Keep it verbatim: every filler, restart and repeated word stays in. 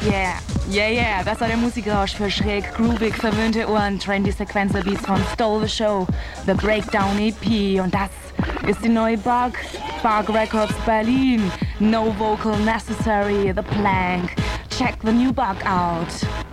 Yeah, yeah, yeah, das war der Musikrausch für schräg, groovig, verwöhnte Ohren. Trendy Sequencer-Beats von Stole the Show, The Breakdown E P. Und das ist die neue Bug. Bug Records Berlin. No vocal necessary, The Plank. Check the new Bug out.